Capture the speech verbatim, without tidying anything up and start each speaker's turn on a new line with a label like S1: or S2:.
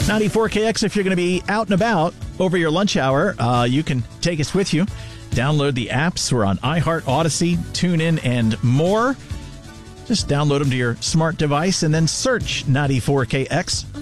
S1: ninety-four K X, if you're going to be out and about over your lunch hour, uh, you can take us with you. Download the apps. We're on iHeart, Odyssey, TuneIn, and more. Just download them to your smart device and then search ninety-four K X